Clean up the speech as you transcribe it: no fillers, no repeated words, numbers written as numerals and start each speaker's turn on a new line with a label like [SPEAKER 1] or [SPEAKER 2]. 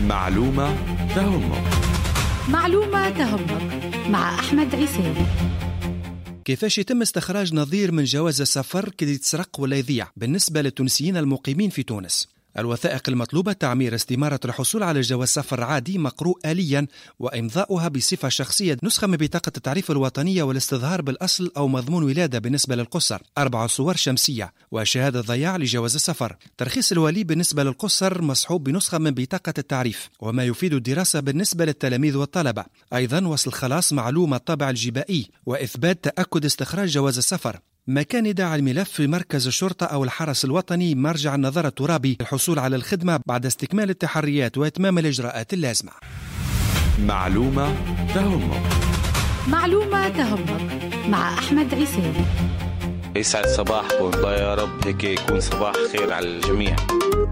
[SPEAKER 1] معلومة تهمك.
[SPEAKER 2] معلومة تهمك مع أحمد عيساوي.
[SPEAKER 3] كيفاش يتم استخراج نظير من جواز السفر كي يتسرق ولا يضيع بالنسبة للتونسيين المقيمين في تونس؟ الوثائق المطلوبة تعمير استمارة الحصول على جواز سفر عادي مقروء آليا وإمضاؤها بصفة شخصية، نسخة من بطاقة التعريف الوطنية والاستظهار بالأصل أو مضمون ولادة بالنسبة للقصر، 4 صور شمسية، وشهادة ضياع لجواز السفر. ترخيص الولي بالنسبة للقصر مصحوب بنسخة من بطاقة التعريف، وما يفيد الدراسة بالنسبة للتلاميذ والطلبة. أيضا وصل خلاص معلومة الطابع الجبائي وإثبات تأكد استخراج جواز السفر. مكان إيداع الملف في مركز الشرطة أو الحرس الوطني مرجع النظر الترابي للحصول على الخدمة بعد استكمال التحريات وإتمام الإجراءات اللازمة.
[SPEAKER 1] معلومة تهمك.
[SPEAKER 2] معلومة تهمك مع أحمد عيساوي.
[SPEAKER 4] يسعد صباحكم، الله يا رب هيك يكون صباح خير على الجميع.